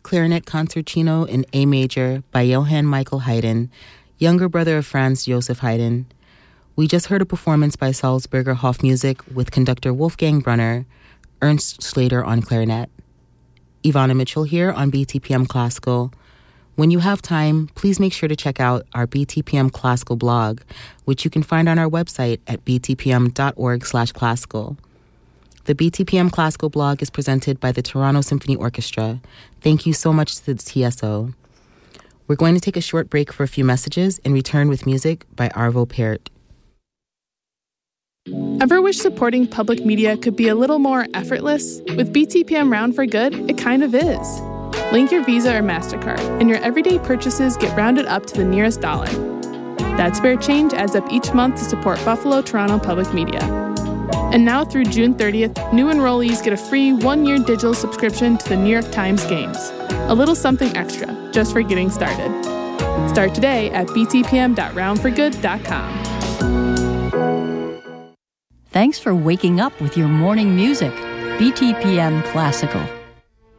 Clarinet Concertino in A Major by Johann Michael Haydn, younger brother of Franz Joseph Haydn. We just heard a performance by Salzburger Hofmusik with conductor Wolfgang Brunner, Ernst Slater on clarinet. Ivana Mitchell here on BTPM Classical. When you have time, please make sure to check out our BTPM Classical blog, which you can find on our website at btpm.org/classical. The BTPM Classical blog is presented by the Toronto Symphony Orchestra. Thank you so much to the TSO. We're going to take a short break for a few messages and return with music by Arvo Pärt. Ever wish supporting public media could be a little more effortless? With BTPM Round for Good, it kind of is. Link your Visa or MasterCard, and your everyday purchases get rounded up to the nearest dollar. That spare change adds up each month to support Buffalo Toronto Public Media. And now through June 30th, new enrollees get a free 1-year digital subscription to the New York Times Games. A little something extra, just for getting started. Start today at btpm.roundforgood.com. Thanks for waking up with your morning music. BTPM Classical.